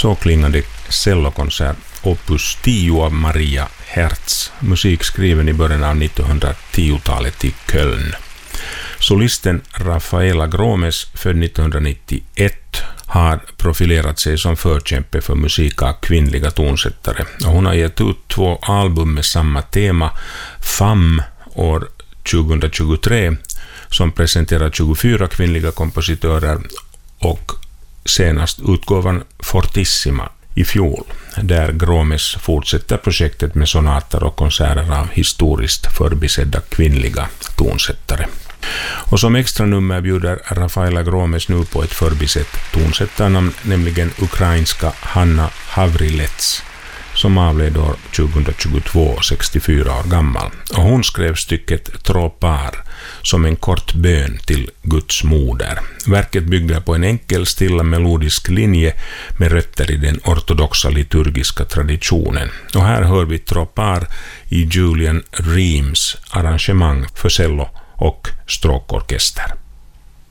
Så klingade cellokonsert opus 10 av Maria Hertz, musik skriven i början av 1910-talet i Köln. Solisten Rafaela Gromes, född 1991, har profilerat sig som förkämpe för musik av kvinnliga tonsättare. Och hon har gett ut 2 album med samma tema, Femme år 2023, som presenterar 24 kvinnliga kompositörer, och senast utgåvan Fortissima i fjol, där Gromes fortsätter projektet med sonater och konserter av historiskt förbisedda kvinnliga tonsättare. Och som extra nummer bjuder Rafaela Gromes nu på ett förbisett tonsättarnamn, nämligen ukrainska Hanna Havrilets, som avled år 2022, 64 år gammal. Och hon skrev stycket Tropar som en kort bön till Guds moder. Verket bygger på en enkel, stilla melodisk linje med rötter i den ortodoxa liturgiska traditionen. Och här hör vi Tropar i Julian Reams arrangemang för cello och stråkorkester.